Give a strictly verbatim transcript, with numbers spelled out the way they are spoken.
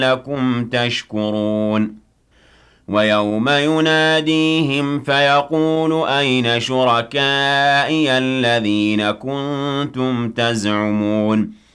لَعَلَّكُمْ تَشْكُرُونَ وَيَوْمَ يُنَادِيهِمْ فَيَقُولُ أَيْنَ شُرَكَائِيَ الَّذِينَ كُنتُمْ تَزْعُمُونَ